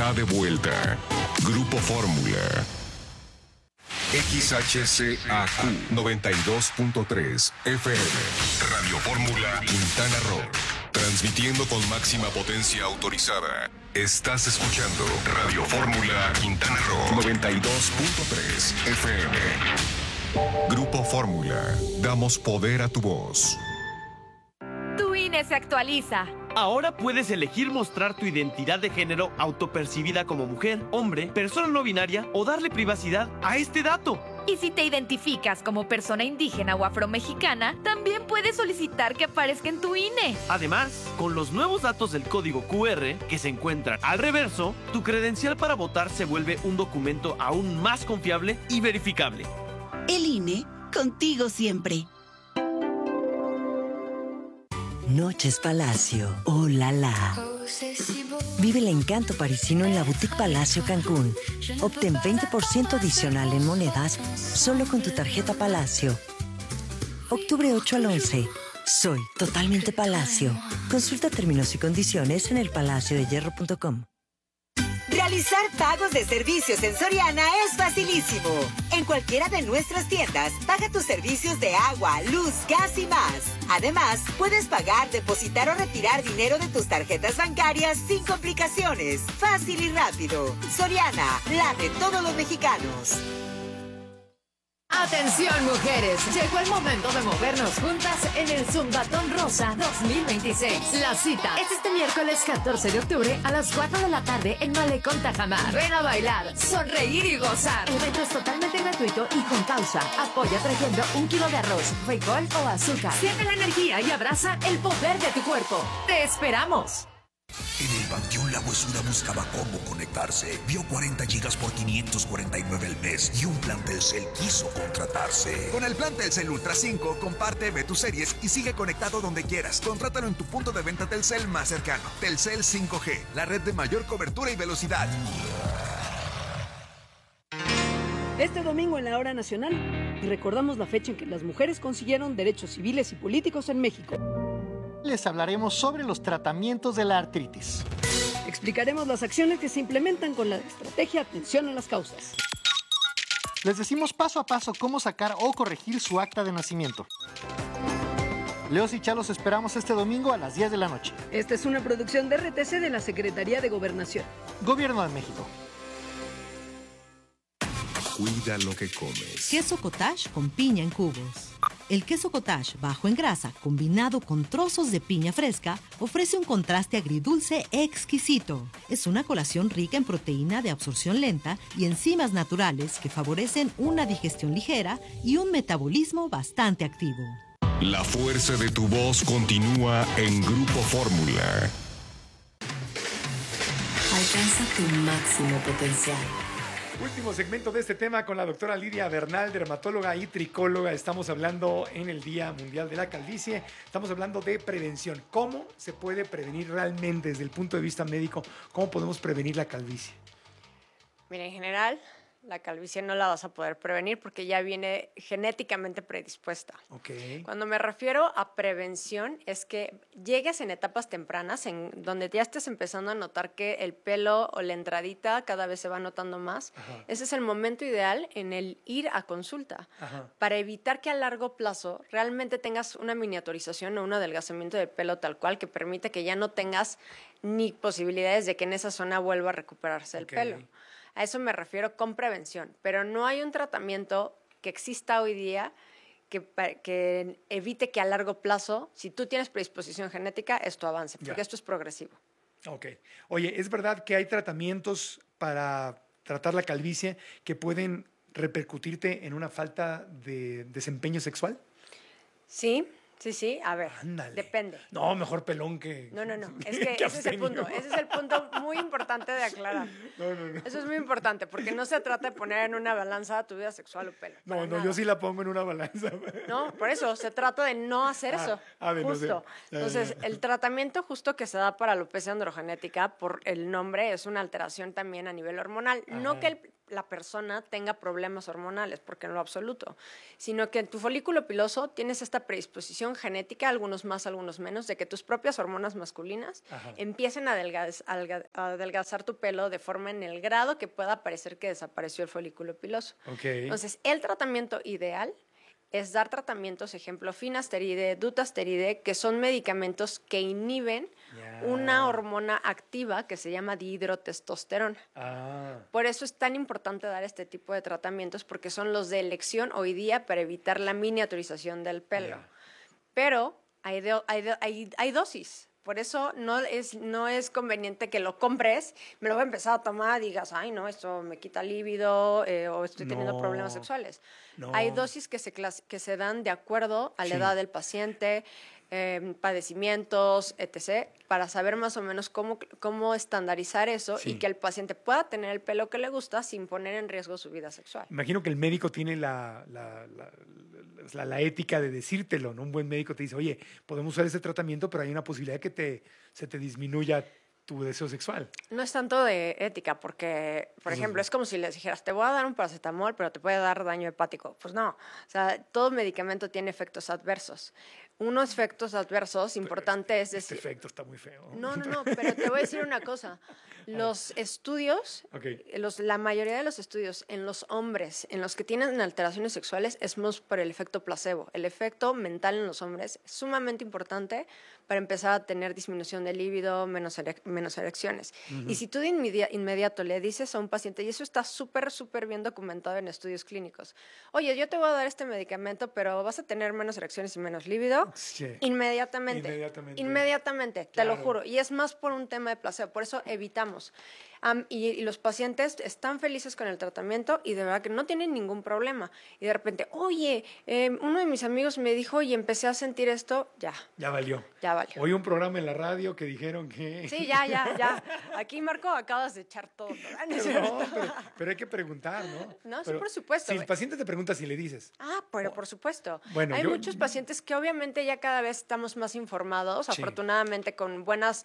está de vuelta. Grupo Fórmula. XHCAQ 92.3 FM. Radio Fórmula Quintana Roo. Transmitiendo con máxima potencia autorizada. Estás escuchando Radio Fórmula Quintana Roo 92.3 FM. Grupo Fórmula. Damos poder a tu voz. Tu INE se actualiza. Ahora puedes elegir mostrar tu identidad de género autopercibida como mujer, hombre, persona no binaria o darle privacidad a este dato. Y si te identificas como persona indígena o afromexicana, también puedes solicitar que aparezca en tu INE. Además, con los nuevos datos del código QR que se encuentran al reverso, tu credencial para votar se vuelve un documento aún más confiable y verificable. El INE, contigo siempre. Noches Palacio, oh la la. Vive el encanto parisino en la Boutique Palacio Cancún. Obtén 20% adicional en monedas solo con tu tarjeta Palacio. Octubre 8 al 11. Soy totalmente Palacio. Consulta términos y condiciones en elpalaciodehierro.com. Realizar pagos de servicios en Soriana es facilísimo. En cualquiera de nuestras tiendas, paga tus servicios de agua, luz, gas y más. Además, puedes pagar, depositar o retirar dinero de tus tarjetas bancarias sin complicaciones. Fácil y rápido. Soriana, la de todos los mexicanos. Atención mujeres, llegó el momento de movernos juntas en el Zumbatón Rosa 2026. La cita es este miércoles 14 de octubre a las 4 de la tarde en Malecón Tajamar. Ven a bailar, sonreír y gozar. El evento es totalmente gratuito y con causa. Apoya trayendo 1 kilo de arroz, frijol o azúcar. Siente la energía y abraza el poder de tu cuerpo. ¡Te esperamos! En el Panteón La Huesuda buscaba cómo conectarse. Vio 40 gigas por 549 al mes y un plan Telcel quiso contratarse. Con el plan Telcel Ultra 5, comparte, ve tus series y sigue conectado donde quieras. Contrátalo en tu punto de venta Telcel más cercano. Telcel 5G, la red de mayor cobertura y velocidad. Este domingo en la Hora Nacional recordamos la fecha en que las mujeres consiguieron derechos civiles y políticos en México. Les hablaremos sobre los tratamientos de la artritis. Explicaremos las acciones que se implementan con la estrategia Atención a las Causas. Les decimos paso a paso cómo sacar o corregir su acta de nacimiento. Leos y Chalos esperamos este domingo a las 10 de la noche. Esta es una producción de RTC de la Secretaría de Gobernación. Gobierno de México. Cuida lo que comes. Queso cottage con piña en cubos. El queso cottage bajo en grasa, combinado con trozos de piña fresca, ofrece un contraste agridulce exquisito. Es una colación rica en proteína de absorción lenta y enzimas naturales que favorecen una digestión ligera y un metabolismo bastante activo. La fuerza de tu voz continúa en Grupo Fórmula. Alcanza tu máximo potencial. Último segmento de este tema con la doctora Lidia Bernal, dermatóloga y tricóloga. Estamos hablando en el Día Mundial de la Calvicie. Estamos hablando de prevención. ¿Cómo se puede prevenir realmente desde el punto de vista médico? ¿Cómo podemos prevenir la calvicie? Mira, en general, la calvicie no la vas a poder prevenir porque ya viene genéticamente predispuesta. Okay. Cuando me refiero a prevención es que llegues en etapas tempranas en donde ya estés empezando a notar que el pelo o la entradita cada vez se va notando más. Ajá. Ese es el momento ideal en el ir a consulta. Ajá. Para evitar que a largo plazo realmente tengas una miniaturización o un adelgazamiento del pelo tal cual que permite que ya no tengas ni posibilidades de que en esa zona vuelva a recuperarse el pelo. A eso me refiero con prevención, pero no hay un tratamiento que exista hoy día que evite que a largo plazo, si tú tienes predisposición genética, esto avance, porque esto es progresivo. Ok. Oye, ¿es verdad que hay tratamientos para tratar la calvicie que pueden repercutirte en una falta de desempeño sexual? Sí. Sí, a ver, ándale. Depende. No, mejor pelón que... No, es que ese es el punto muy importante de aclarar. No. Eso es muy importante, porque no se trata de poner en una balanza tu vida sexual o pelo. No, yo sí la pongo en una balanza. No, por eso, se trata de no hacer eso, justo. Entonces, el tratamiento justo que se da para alopecia androgenética, por el nombre, es una alteración también a nivel hormonal. No que el la persona tenga problemas hormonales, porque en lo absoluto, sino que en tu folículo piloso tienes esta predisposición genética, algunos más, algunos menos, de que tus propias hormonas masculinas empiecen a adelgazar tu pelo de forma en el grado que pueda parecer que desapareció el folículo piloso. Entonces, el tratamiento ideal es dar tratamientos, ejemplo, finasteride, dutasteride, que son medicamentos que inhiben una hormona activa que se llama dihidrotestosterona. Por eso es tan importante dar este tipo de tratamientos, porque son los de elección hoy día para evitar la miniaturización del pelo. Pero hay dosis. Por eso no es conveniente que lo compres, me lo voy a empezar a tomar y digas, ay, no, esto me quita líbido o estoy teniendo problemas sexuales. Hay dosis que se dan de acuerdo a la edad del paciente, padecimientos, etc., para saber más o menos cómo estandarizar eso y que el paciente pueda tener el pelo que le gusta sin poner en riesgo su vida sexual. Imagino que el médico tiene la ética de decírtelo, ¿no? Un buen médico te dice, oye, podemos usar este tratamiento, pero hay una posibilidad de que se te disminuya tu deseo sexual. No es tanto de ética, porque, por ejemplo, es como si les dijeras, te voy a dar un paracetamol, pero te puede dar daño hepático. Pues no, o sea, todo medicamento tiene efectos adversos. Unos efectos adversos importantes es decir... Este efecto está muy feo. No, pero te voy a decir una cosa. Los estudios, la mayoría de los estudios en los hombres, en los que tienen alteraciones sexuales, es más por el efecto placebo. El efecto mental en los hombres es sumamente importante para empezar a tener disminución de líbido, menos erecciones. Y si tú de inmediato le dices a un paciente, y eso está súper bien documentado en estudios clínicos, oye, yo te voy a dar este medicamento, pero vas a tener menos erecciones y menos líbido, inmediatamente, te lo juro. Y es más por un tema de placebo, por eso evitamos. Y los pacientes están felices con el tratamiento y de verdad que no tienen ningún problema. Y de repente, oye, uno de mis amigos me dijo, oye, empecé a sentir esto, Ya valió. Oí un programa en la radio que dijeron que... Sí, ya. Aquí, Marco, acabas de echar todo. Pero hay que preguntar, ¿no? No, sí, por supuesto. Si el paciente te pregunta si le dices. Pero por supuesto. Bueno, hay muchos pacientes que obviamente ya cada vez estamos más informados, afortunadamente con buenas...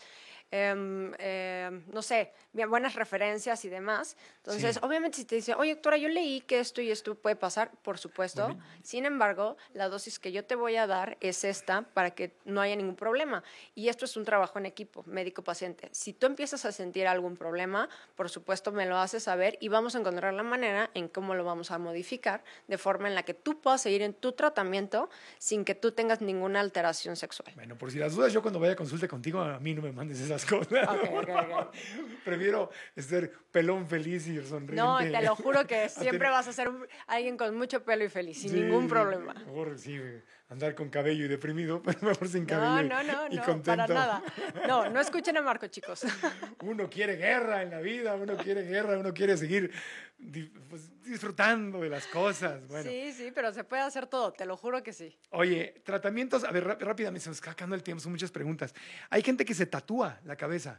no sé, buenas referencias y demás. Entonces, obviamente si te dice, oye, doctora, yo leí que esto y esto puede pasar, por supuesto. Bueno. Sin embargo, la dosis que yo te voy a dar es esta para que no haya ningún problema. Y esto es un trabajo en equipo, médico-paciente. Si tú empiezas a sentir algún problema, por supuesto me lo haces saber y vamos a encontrar la manera en cómo lo vamos a modificar de forma en la que tú puedas seguir en tu tratamiento sin que tú tengas ninguna alteración sexual. Bueno, por si las dudas, yo cuando vaya a consulta contigo, a mí no me mandes esas cosas. Okay. Prefiero ser pelón feliz y sonriente. No, te lo juro que siempre vas a ser alguien con mucho pelo y feliz, sin ningún problema. Mejor andar con cabello y deprimido, pero mejor sin cabello y contento. Para nada. No escuchen a Marco, chicos. Uno quiere guerra en la vida, uno quiere seguir disfrutando de las cosas. Bueno. Sí, pero se puede hacer todo, te lo juro que sí. Oye, tratamientos, a ver, rápidamente, se nos está acabando el tiempo, son muchas preguntas. Hay gente que se tatúa la cabeza.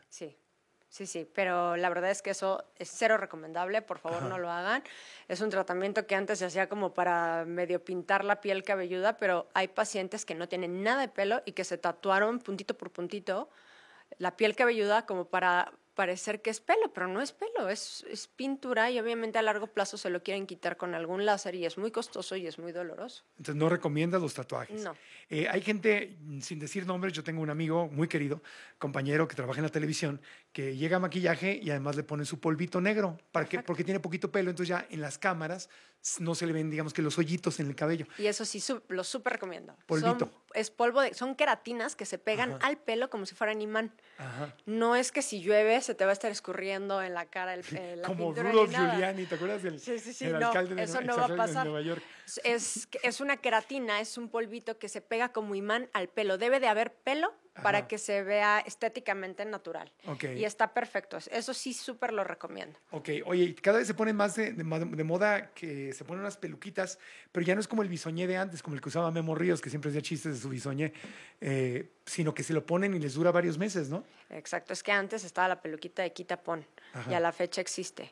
Sí, pero la verdad es que eso es cero recomendable, por favor no lo hagan. Es un tratamiento que antes se hacía como para medio pintar la piel cabelluda, pero hay pacientes que no tienen nada de pelo y que se tatuaron puntito por puntito la piel cabelluda como para parecer que es pelo, pero no es pelo, es pintura y obviamente a largo plazo se lo quieren quitar con algún láser y es muy costoso y es muy doloroso. Entonces no recomiendas los tatuajes. No. Hay gente, sin decir nombres, yo tengo un amigo muy querido, compañero que trabaja en la televisión, que llega a maquillaje y además le ponen su polvito negro, porque tiene poquito pelo, entonces ya en las cámaras no se le ven, digamos que los hoyitos en el cabello. Y eso sí, lo súper recomiendo. Polvito. Son queratinas que se pegan al pelo como si fueran imán. No es que si llueve se te va a estar escurriendo en la cara la como pintura. Como Rudolph Giuliani, ¿te acuerdas del alcalde eso no va a pasar. de Nueva York? Es una queratina, es un polvito que se pega como imán al pelo. Debe de haber pelo para que se vea estéticamente natural. Y está perfecto. Eso sí, súper lo recomiendo. Oye, cada vez se pone más de moda que se ponen unas peluquitas, pero ya no es como el bisoñé de antes, como el que usaba Memo Ríos, que siempre hacía chistes de su bisoñé, sino que se lo ponen y les dura varios meses, ¿no? Exacto. Es que antes estaba la peluquita de quita-pon y a la fecha existe.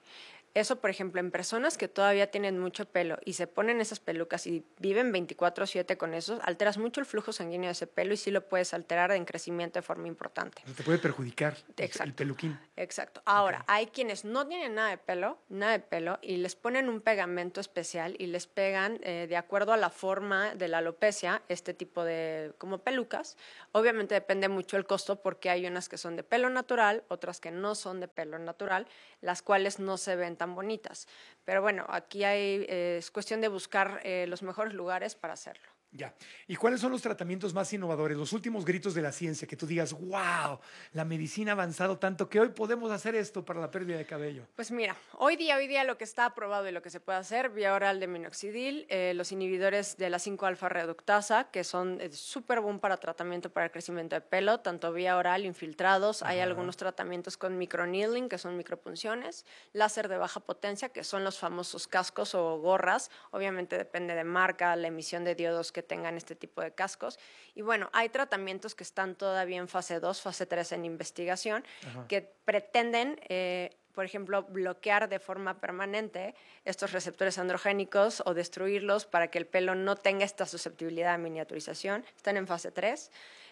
Eso, por ejemplo, en personas que todavía tienen mucho pelo y se ponen esas pelucas y viven 24/7 con eso, alteras mucho el flujo sanguíneo de ese pelo y sí lo puedes alterar en crecimiento de forma importante. Te puede perjudicar el peluquín. Exacto. Ahora, hay quienes no tienen nada de pelo, y les ponen un pegamento especial y les pegan, de acuerdo a la forma de la alopecia, este tipo de como pelucas. Obviamente depende mucho el costo porque hay unas que son de pelo natural, otras que no son de pelo natural, las cuales no se ven tan bonitas. Pero bueno, aquí es cuestión de buscar los mejores lugares para hacerlo. Ya. ¿Y cuáles son los tratamientos más innovadores, los últimos gritos de la ciencia, que tú digas, wow, la medicina ha avanzado tanto que hoy podemos hacer esto para la pérdida de cabello? Pues mira, hoy día lo que está aprobado y lo que se puede hacer, vía oral de minoxidil, los inhibidores de la 5-alfa reductasa, que son súper buen para tratamiento para el crecimiento de pelo, tanto vía oral, infiltrados, hay algunos tratamientos con microneedling, que son micropunciones, láser de baja potencia, que son los famosos cascos o gorras, obviamente depende de marca, la emisión de diodos que tengan este tipo de cascos. Y bueno, hay tratamientos que están todavía en fase 2, fase 3 en investigación, que pretenden, por ejemplo, bloquear de forma permanente estos receptores androgénicos o destruirlos para que el pelo no tenga esta susceptibilidad a miniaturización. Están en fase 3.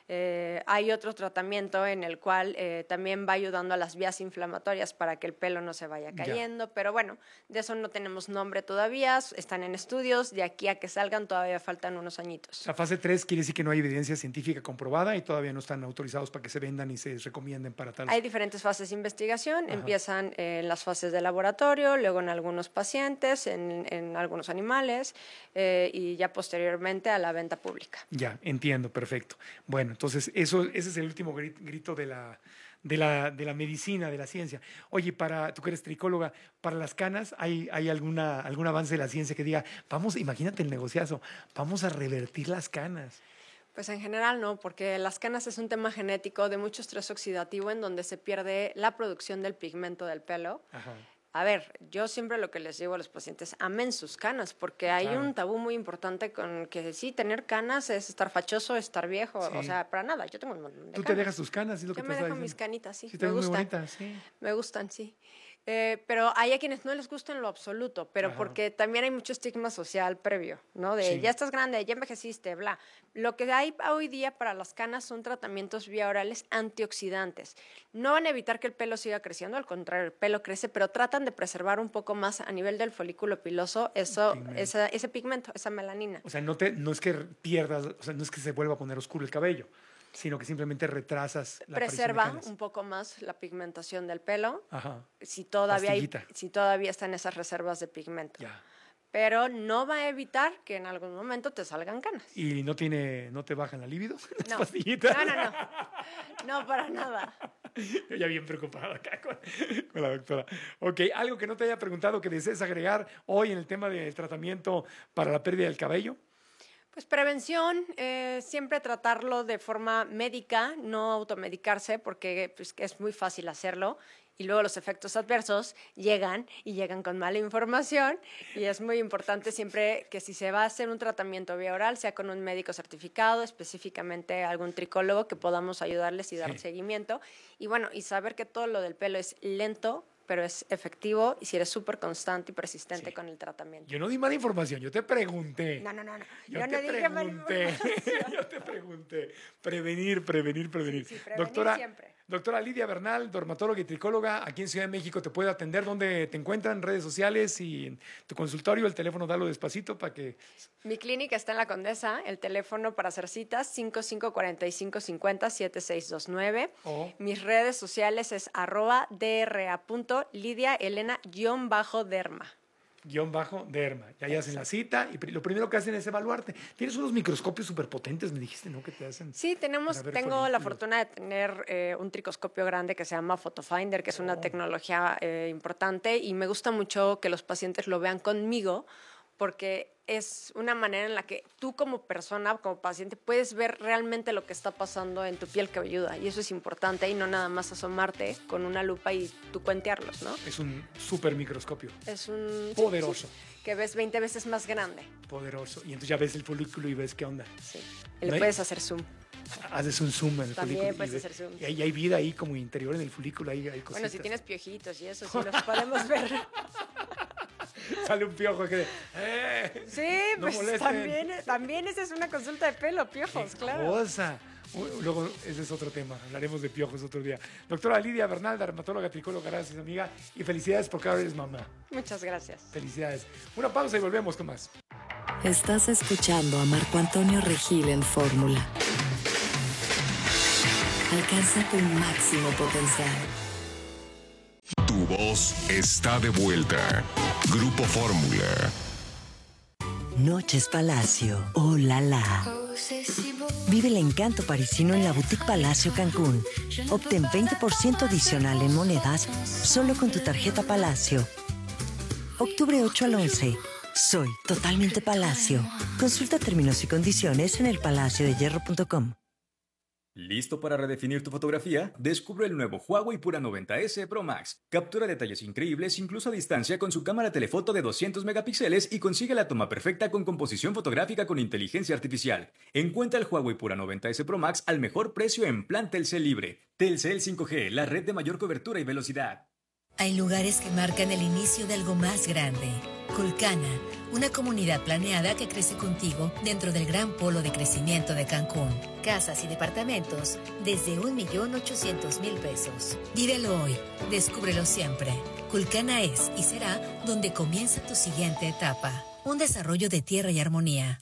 Hay otro tratamiento en el cual también va ayudando a las vías inflamatorias para que el pelo no se vaya cayendo, pero bueno, de eso no tenemos nombre todavía, están en estudios, de aquí a que salgan todavía faltan unos añitos. La fase 3 quiere decir que no hay evidencia científica comprobada y todavía no están autorizados para que se vendan y se recomienden para tal. Hay diferentes fases de investigación, empiezan en las fases de laboratorio, luego en algunos pacientes, en algunos animales y ya posteriormente a la venta pública. Ya, entiendo, perfecto. Bueno, entonces ese es el último grito de la medicina, de la ciencia. Oye, tú que eres tricóloga, para las canas, ¿hay algún avance de la ciencia que diga, imagínate el negociazo, vamos a revertir las canas? Pues en general no, porque las canas es un tema genético de mucho estrés oxidativo en donde se pierde la producción del pigmento del pelo. Ajá. A ver, yo siempre lo que les digo a los pacientes, amen sus canas, porque hay un tabú muy importante con que sí, tener canas es estar fachoso, estar viejo, o sea, para nada, yo tengo un montón de canas. ¿Tú te dejas tus canas? ¿Es lo que yo me dejo mis canitas, sí, me gustan. Muy bonitas, sí. Me gustan, sí. Pero hay a quienes no les gusta en lo absoluto, pero porque también hay mucho estigma social previo, ¿no? De ya estás grande, ya envejeciste, bla. Lo que hay hoy día para las canas son tratamientos vía orales antioxidantes. No van a evitar que el pelo siga creciendo, al contrario, el pelo crece, pero tratan de preservar un poco más a nivel del folículo piloso ese pigmento, esa melanina. O sea, no es que pierdas, o sea, no es que se vuelva a poner oscuro el cabello, sino que simplemente retrasas la preserva un poco más la pigmentación del pelo. Ajá. Si todavía están esas reservas de pigmento. Ya. Pero no va a evitar que en algún momento te salgan canas. ¿Y no te bajan la libido? No. No, para nada. Yo ya bien preocupado acá con la doctora. Ok, algo que no te haya preguntado que desees agregar hoy en el tema del tratamiento para la pérdida del cabello. Pues prevención, siempre tratarlo de forma médica, no automedicarse, porque pues, es muy fácil hacerlo. Y luego los efectos adversos llegan con mala información y es muy importante siempre que si se va a hacer un tratamiento vía oral, sea con un médico certificado, específicamente algún tricólogo que podamos ayudarles y dar seguimiento. Y bueno, y saber que todo lo del pelo es lento, pero es efectivo y si eres súper constante y persistente con el tratamiento. Yo no di mala información, yo te pregunté. No. Yo te pregunté. Prevenir. Sí, prevenir siempre. Doctora Lidia Bernal, dermatóloga y tricóloga, aquí en Ciudad de México, ¿te puede atender? ¿Dónde te encuentran? En redes sociales y en tu consultorio. El teléfono, dalo despacito para que... Mi clínica está en La Condesa. El teléfono para hacer citas, 5545507629. Mis redes sociales es @dra.lidiaelena_derma. _derma. Ya hacen la cita y lo primero que hacen es evaluarte. Tienes unos microscopios súper potentes, me dijiste, ¿no? Que te hacen. Sí, tengo la fortuna de tener un tricoscopio grande que se llama PhotoFinder, que es una tecnología importante y me gusta mucho que los pacientes lo vean conmigo porque es una manera en la que tú como persona, como paciente, puedes ver realmente lo que está pasando en tu piel cabelluda y eso es importante y no nada más asomarte con una lupa y tú cuentearlos, ¿no? Es un súper microscopio. Es un... poderoso. Sí, que ves 20 veces más grande. Poderoso. Y entonces ya ves el folículo y ves qué onda. Sí. Y le puedes hacer zoom. Haces un zoom en el También folículo. puedes hacer zoom. Y ahí hay vida ahí como interior en el folículo, ahí hay cositas. Bueno, si tienes piojitos y eso, sí los podemos ver. Sale un piojo que... Sí, no pues molesten. también esa es una consulta de pelo, piojos, claro. Cosa. Luego, ese es otro tema. Hablaremos de piojos otro día. Doctora Lidia Bernal, dermatóloga, tricóloga, gracias, amiga. Y felicidades porque ahora eres mamá. Muchas gracias. Felicidades. Una pausa y volvemos con más. Estás escuchando a Marco Antonio Regil en Fórmula. Alcanza tu máximo potencial. Tu voz está de vuelta. Grupo Fórmula. Noches Palacio. Oh, la la. Vive el encanto parisino en la Boutique Palacio Cancún. Obtén 20% adicional en monedas solo con tu tarjeta Palacio. Octubre 8 al 11. Soy totalmente Palacio. Consulta términos y condiciones en elpalaciodehierro.com. ¿Listo para redefinir tu fotografía? Descubre el nuevo Huawei Pura 90S Pro Max. Captura detalles increíbles incluso a distancia con su cámara telefoto de 200 megapíxeles y consigue la toma perfecta con composición fotográfica con inteligencia artificial. Encuentra el Huawei Pura 90S Pro Max al mejor precio en plan Telcel Libre. Telcel 5G, la red de mayor cobertura y velocidad. Hay lugares que marcan el inicio de algo más grande. Culcana, una comunidad planeada que crece contigo dentro del gran polo de crecimiento de Cancún. Casas y departamentos desde 1.800.000 pesos. Vívelo hoy, descúbrelo siempre. Culcana es y será donde comienza tu siguiente etapa. Un desarrollo de tierra y armonía.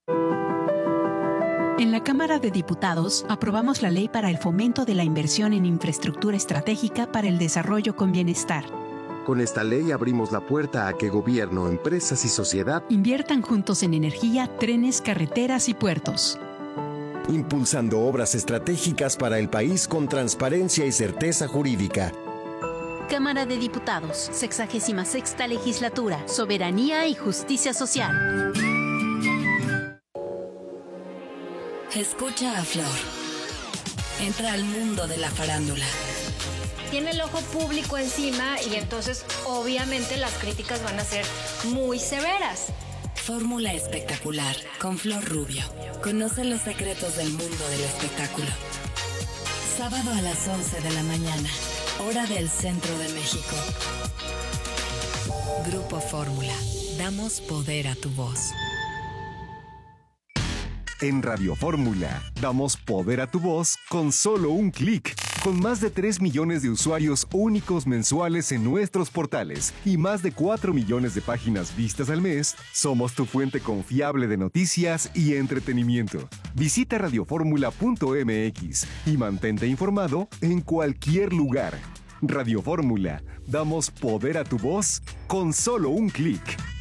En la Cámara de Diputados aprobamos la ley para el fomento de la inversión en infraestructura estratégica para el desarrollo con bienestar. Con esta ley abrimos la puerta a que gobierno, empresas y sociedad inviertan juntos en energía, trenes, carreteras y puertos. Impulsando obras estratégicas para el país con transparencia y certeza jurídica. Cámara de Diputados, 66ª Legislatura, Soberanía y Justicia Social. Escucha a Flor. Entra al mundo de la farándula. Tiene el ojo público encima y entonces obviamente las críticas van a ser muy severas. Fórmula espectacular con Flor Rubio. Conoce los secretos del mundo del espectáculo. Sábado a las 11 de la mañana, hora del centro de México. Grupo Fórmula. Damos poder a tu voz. En Radio Fórmula, damos poder a tu voz con solo un clic. Con más de 3 millones de usuarios únicos mensuales en nuestros portales y más de 4 millones de páginas vistas al mes, somos tu fuente confiable de noticias y entretenimiento. Visita radioformula.mx y mantente informado en cualquier lugar. Radio Fórmula, damos poder a tu voz con solo un clic.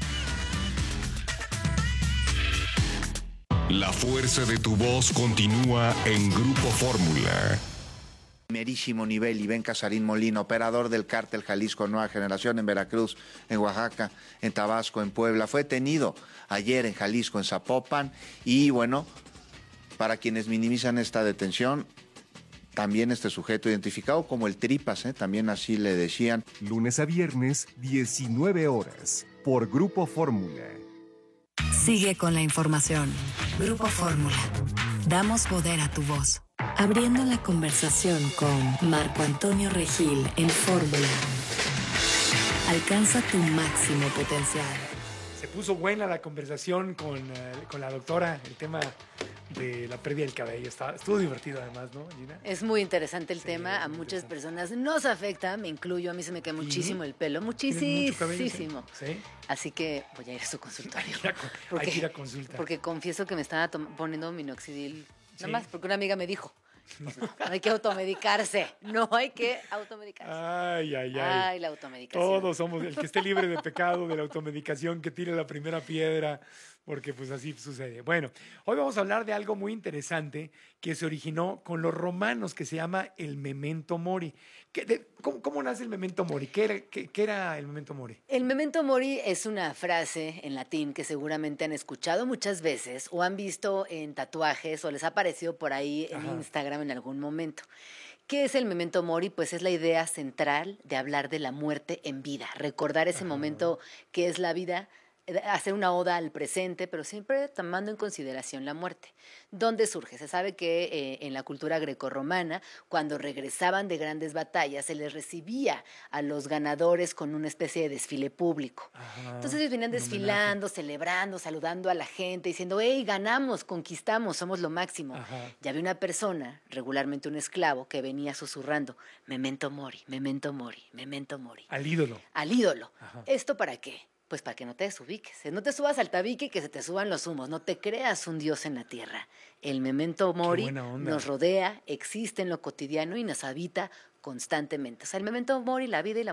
La fuerza de tu voz continúa en Grupo Fórmula. Primerísimo nivel, Iván Casarín Molina, operador del cártel Jalisco Nueva Generación en Veracruz, en Oaxaca, en Tabasco, en Puebla. Fue detenido ayer en Jalisco, en Zapopan. Y bueno, para quienes minimizan esta detención, también este sujeto identificado como el Tripas, también así le decían. Lunes a viernes, 19 horas, por Grupo Fórmula. Sigue con la información. Grupo Fórmula. Damos poder a tu voz. Abriendo la conversación con Marco Antonio Regil en Fórmula. Alcanza tu máximo potencial. Se puso buena la conversación con la doctora, el tema de la pérdida del cabello. Estuvo divertido además, ¿no, Gina? Es muy interesante el tema. A muchas personas nos afecta, me incluyo. A mí se me cae muchísimo el pelo. Muchísimo. ¿Sí? Así que voy a ir a su consultorio. Hay que ir a consulta. Porque confieso que me estaba poniendo minoxidil. Nada más porque una amiga me dijo. No hay que automedicarse. No hay que automedicarse. Ay, la automedicación. Todos somos el que esté libre de pecado, de la automedicación, que tire la primera piedra, porque pues así sucede. Bueno, hoy vamos a hablar de algo muy interesante que se originó con los romanos, que se llama el memento mori. ¿Cómo nace el memento mori? ¿Qué era el memento mori? El memento mori es una frase en latín que seguramente han escuchado muchas veces o han visto en tatuajes o les ha aparecido por ahí en Instagram en algún momento. ¿Qué es el memento mori? Pues es la idea central de hablar de la muerte en vida, recordar ese momento que es la vida hacer una oda al presente, pero siempre tomando en consideración la muerte. ¿Dónde surge? Se sabe que en la cultura grecorromana, cuando regresaban de grandes batallas, se les recibía a los ganadores con una especie de desfile público. Entonces ellos venían desfilando, celebrando, saludando a la gente, diciendo, hey, ganamos, conquistamos, somos lo máximo. Ya había una persona, regularmente un esclavo, que venía susurrando, memento mori, memento mori, memento mori. Al ídolo. Al ídolo. ¿Esto para qué? Pues para que no te desubiques. No te subas al tabique y que se te suban los humos. No te creas un dios en la tierra. El memento mori nos rodea, existe en lo cotidiano y nos habita constantemente. O sea, el memento mori, la vida y la